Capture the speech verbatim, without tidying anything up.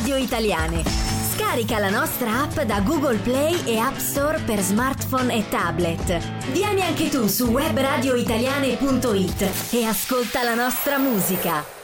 Radio Italiane. Scarica la nostra app da Google Play e App Store per smartphone e tablet. Vieni anche tu su web radio italiane punto it e ascolta la nostra musica.